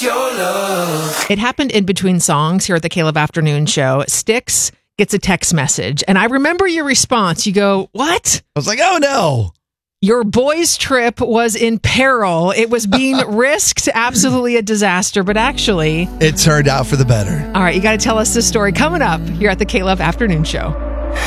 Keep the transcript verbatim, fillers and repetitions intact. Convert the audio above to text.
your love. It happened in between songs here at the Caleb Afternoon Show. Styx gets a text message, and I remember your response. You go, what? I was like, oh no. Your boys' trip was in peril. It was being risked, absolutely a disaster, but actually... it turned out for the better. All right, you got to tell us this story coming up here at the Caleb Afternoon Show.